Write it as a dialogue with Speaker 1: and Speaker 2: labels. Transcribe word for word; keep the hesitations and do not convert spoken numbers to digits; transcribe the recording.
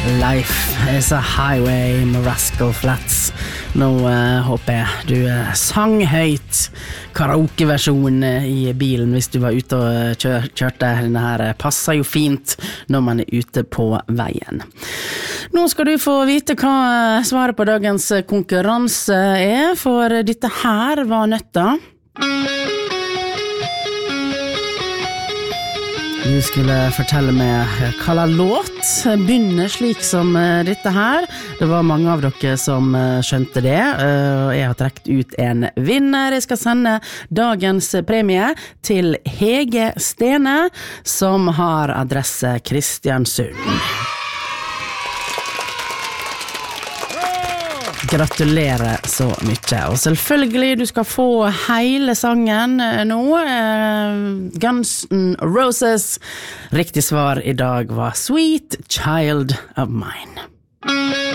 Speaker 1: Life is a highway med Rascal Flatts. Nå uh, håper jeg du uh, sang høyt karaokeversjon i bilen hvis du var ute og kjør, kjørte. Denne her passer jo fint når man er ute på veien. Nå skal du få vite hva svaret på dagens konkurranse er, for dette her var nøtta. Du skulle fortelle meg hva låt begynner slik som dette her. Det var mange av dere som skjønte det. Jeg har trekt ut en vinner. Jeg skal sende dagens premie til Hege Stene, som har adresse Kristiansund. Gratulerer så mye. Og selvfølgelig, du skal få hele sangen nå. Guns N' Roses. Riktig svar i dag var Sweet Child of Mine.